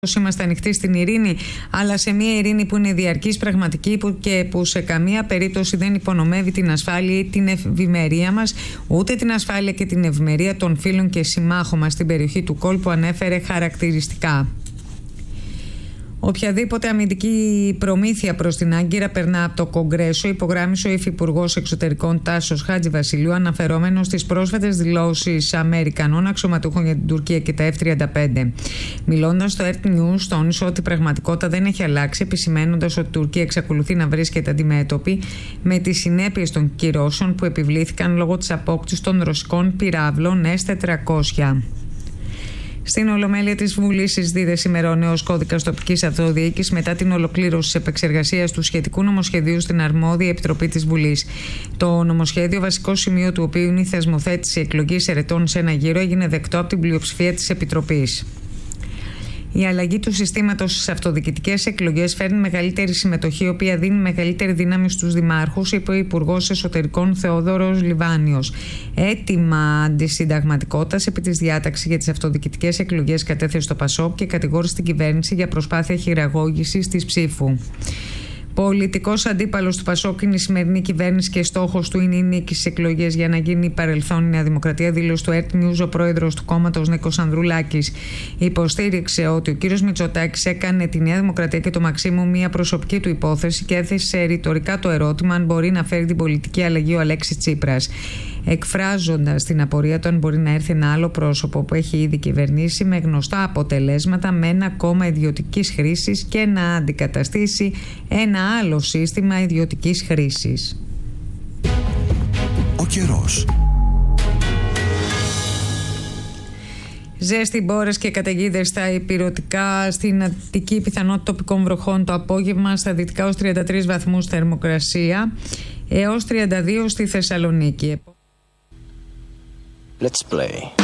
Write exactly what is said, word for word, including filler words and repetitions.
Είμαστε ανοιχτοί στην ειρήνη, αλλά σε μια ειρήνη που είναι διαρκής, πραγματική που και που σε καμία περίπτωση δεν υπονομεύει την ασφάλεια ή την ευημερία μας, ούτε την ασφάλεια και την ευημερία των φίλων και συμμάχων μας στην περιοχή του κόλπου, ανέφερε χαρακτηριστικά. Οποιαδήποτε αμυντική προμήθεια προς την Άγκυρα περνά από το Κογκρέσο, υπογράμμισε ο Υφυπουργός Εξωτερικών Τάσος Χατζηβασιλείου, αναφερόμενος στις πρόσφατες δηλώσεις Αμερικανών αξιωματούχων για την Τουρκία και τα εφ τριάντα πέντε. Μιλώντας στο Earth News, τόνισε ότι η πραγματικότητα δεν έχει αλλάξει, επισημαίνοντας ότι η Τουρκία εξακολουθεί να βρίσκεται αντιμέτωπη με τις συνέπειες των κυρώσεων που επιβλήθηκαν λόγω της απόκτησης των ρωσικών πυράβλων ες τετρακόσια. Στην Ολομέλεια της Βουλής συζητείται σήμερα ο νέος κώδικας τοπικής αυτοδιοίκησης μετά την ολοκλήρωση της επεξεργασίας του σχετικού νομοσχεδίου στην αρμόδια επιτροπή της Βουλής. Το νομοσχέδιο, βασικό σημείο του οποίου είναι η θεσμοθέτηση εκλογής ερετών σε ένα γύρο, έγινε δεκτό από την πλειοψηφία της Επιτροπής. Η αλλαγή του συστήματος στις αυτοδιοικητικές εκλογές φέρνει μεγαλύτερη συμμετοχή, η οποία δίνει μεγαλύτερη δύναμη στους δημάρχους, είπε ο Υπουργός Εσωτερικών Θεόδωρος Λιβάνιος. Έτοιμα αντισυνταγματικότητας επί της διάταξης για τις αυτοδιοικητικές εκλογές κατέθεσε το ΠΑΣΟΚ και κατηγόρησε την κυβέρνηση για προσπάθεια χειραγώγησης της ψήφου. Πολιτικός αντίπαλος του ΠΑΣΟΚ είναι η σημερινή κυβέρνηση και στόχος του είναι η νίκη στις εκλογές για να γίνει παρελθόν η Νέα Δημοκρατία, δήλωσε του Earth News ο πρόεδρος του κόμματος Νίκος Ανδρουλάκης. Υποστήριξε ότι ο κύριος Μητσοτάκης έκανε τη Νέα Δημοκρατία και το Μαξίμου μια προσωπική του υπόθεση και έθεσε ρητορικά το ερώτημα αν μπορεί να φέρει την πολιτική αλλαγή ο Αλέξης Τσίπρας, εκφράζοντας την απορία του αν μπορεί να έρθει ένα άλλο πρόσωπο που έχει ήδη κυβερνήσει με γνωστά αποτελέσματα με ένα κόμμα ιδιωτικής χρήσης και να αντικαταστήσει ένα άλλο σύστημα ιδιωτικής χρήσης. Ο καιρός. Ζέστη, μπόρες και καταιγίδες στα ηπειρωτικά, στην Αττική πιθανότητα τοπικών βροχών το απόγευμα, στα δυτικά ως τριάντα τρεις βαθμούς θερμοκρασία έως τριάντα δύο στη Θεσσαλονίκη. Let's play.